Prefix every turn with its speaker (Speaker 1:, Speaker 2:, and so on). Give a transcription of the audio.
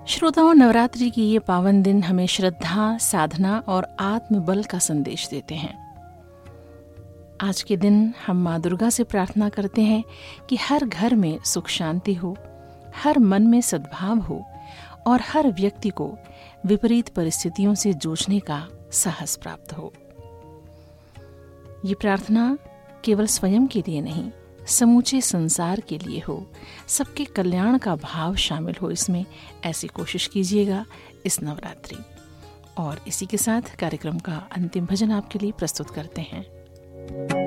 Speaker 1: श्रोताओं, नवरात्रि की ये पावन दिन हमें श्रद्धा, साधना और आत्मबल का संदेश देते हैं। आज के दिन हम माँ दुर्गा से प्रार्थना करते हैं कि हर घर में सुख शांति हो, हर मन में सद्भाव हो और हर व्यक्ति को विपरीत परिस्थितियों से जूझने का साहस प्राप्त हो। ये प्रार्थना केवल स्वयं के लिए नहीं, समूचे संसार के लिए हो, सबके कल्याण का भाव शामिल हो इसमें, ऐसी कोशिश कीजिएगा इस नवरात्रि। और इसी के साथ कार्यक्रम का अंतिम भजन आपके लिए प्रस्तुत करते हैं।